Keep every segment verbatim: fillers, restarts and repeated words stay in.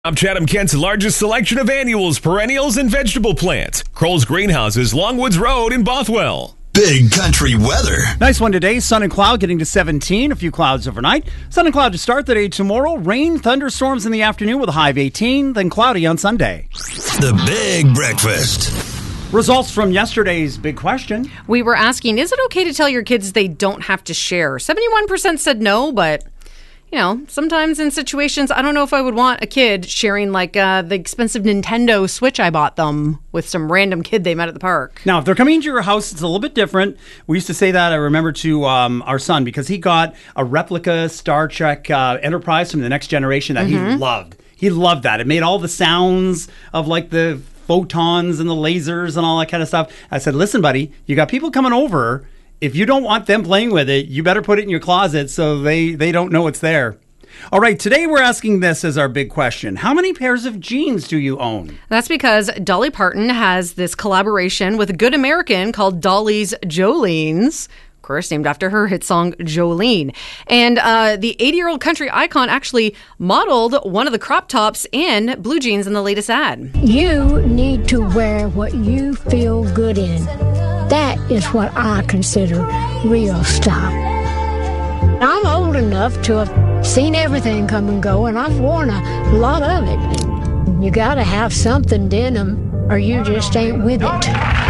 I'm Chatham Kent's largest selection of annuals, perennials, and vegetable plants. Kroll's Greenhouses, Longwoods Road in Bothwell. Big country weather. Nice one today. Sun and cloud getting to seventeen. A few clouds overnight. Sun and cloud to start the day tomorrow. Rain, thunderstorms in the afternoon with a high of eighteen. Then cloudy on Sunday. The Big Breakfast. Results from yesterday's big question. We were asking, is it okay to tell your kids they don't have to share? seventy-one percent said no, but... You know, sometimes in situations, I don't know if I would want a kid sharing like uh, the expensive Nintendo Switch I bought them with some random kid they met at the park. Now, if they're coming into your house, it's a little bit different. We used to say that, I remember, to um, our son because he got a replica Star Trek uh, Enterprise from the Next Generation that mm-hmm. he loved. He loved that. It made all the sounds of like the photons and the lasers and all that kind of stuff. I said, listen, buddy, you got people coming over. If you don't want them playing with it, you better put it in your closet so they, they don't know it's there. All right, today we're asking this as our big question. How many pairs of jeans do you own? That's because Dolly Parton has this collaboration with a good American called Dolly's Jolene's. Of course, named after her hit song, Jolene. And uh, the eighty-year-old country icon actually modeled one of the crop tops and blue jeans in the latest ad. You need to wear what you feel good in. That is what I consider real style. I'm old enough to have seen everything come and go, and I've worn a lot of it. You got to have something denim, or you just ain't with it.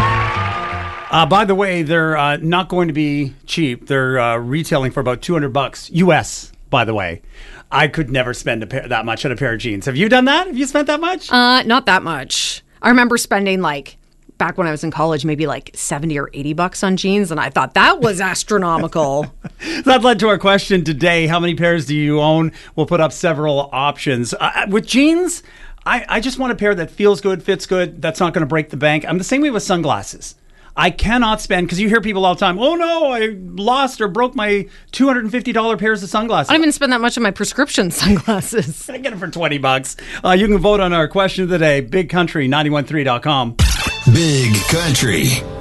Uh, by the way, they're uh, not going to be cheap. They're uh, retailing for about two hundred bucks U S, by the way. I could never spend a pair, that much on a pair of jeans. Have you done that? Have you spent that much? Uh, not that much. I remember spending like... back when I was in college, maybe like seventy or eighty bucks on jeans, and I thought that was astronomical. That led to our question today. How many pairs do you own? We'll put up several options. Uh, with jeans, I, I just want a pair that feels good, fits good, that's not going to break the bank. I'm the same way with sunglasses. I cannot spend, because you hear people all the time, oh no, I lost or broke my two hundred fifty dollars pairs of sunglasses. I don't even spend that much on my prescription sunglasses. I get them for twenty bucks. Uh, you can vote on our question of the day, big country nine one three dot com. Big Country.